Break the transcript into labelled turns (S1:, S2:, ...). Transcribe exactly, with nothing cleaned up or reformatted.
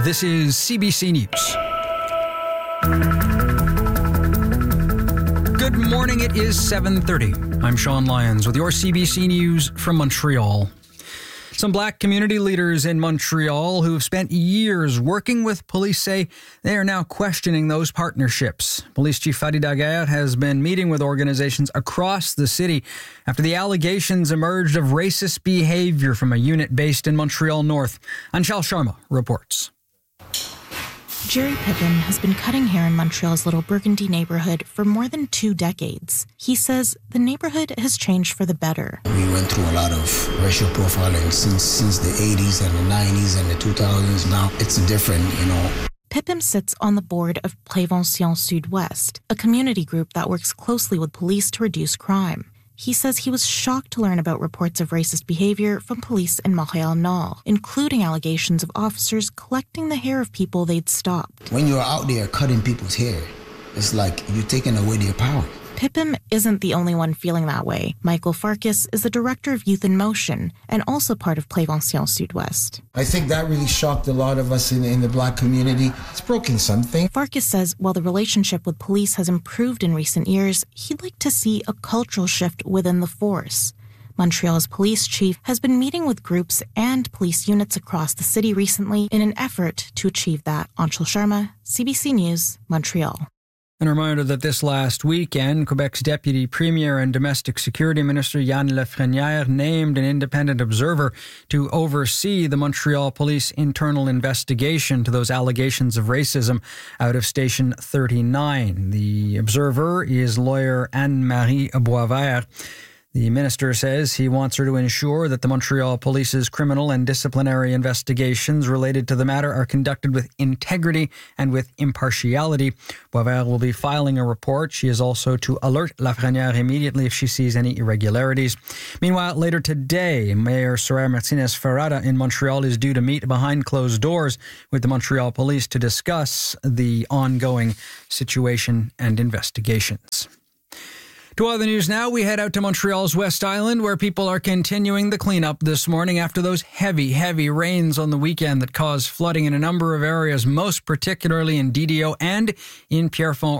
S1: This is C B C News. Good morning, it is seven thirty. I'm Sean Lyons with your C B C News from Montreal. Some Black community leaders in Montreal who've spent years working with police say they are now questioning those partnerships. Police Chief Fadi Daguerre has been meeting with organizations across the city after the allegations emerged of racist behavior from a unit based in Montreal North. Anshel Sharma reports.
S2: Jerry Pippin has been cutting hair in Montreal's Little Burgundy neighborhood for more than two decades. He says the neighborhood has changed for the better.
S3: We went through a lot of racial profiling since since the eighties and the nineties and the two thousands. Now it's different, you know.
S2: Pippin sits on the board of Prévention Sud-Ouest, a community group that works closely with police to reduce crime. He says he was shocked to learn about reports of racist behavior from police in Montreal Nord, including allegations of officers collecting the hair of people they'd stopped.
S3: When you're out there cutting people's hair, it's like you're taking away their power.
S2: Pippin isn't the only one feeling that way. Michael Farkas is the director of Youth in Motion and also part of Prévention Sud-Ouest.
S4: I think that really shocked a lot of us in, in the Black community. It's broken something.
S2: Farkas says while the relationship with police has improved in recent years, he'd like to see a cultural shift within the force. Montreal's police chief has been meeting with groups and police units across the city recently in an effort to achieve that. Anshel Sharma, C B C News, Montreal.
S1: And a reminder that this last weekend, Quebec's Deputy Premier and Domestic Security Minister Yann Lafrenière named an independent observer to oversee the Montreal Police internal investigation to those allegations of racism out of Station thirty-nine. The observer is lawyer Anne-Marie Boisvert. The minister says he wants her to ensure that the Montreal Police's criminal and disciplinary investigations related to the matter are conducted with integrity and with impartiality. Boisvert will be filing a report. She is also to alert Lafrenière immediately if she sees any irregularities. Meanwhile, later today, Mayor Soraya Martinez-Ferrada in Montreal is due to meet behind closed doors with the Montreal Police to discuss the ongoing situation and investigations. To other news now, we head out to Montreal's West Island, where people are continuing the cleanup this morning after those heavy, heavy rains on the weekend that caused flooding in a number of areas, most particularly in D D O and in Pierrefonds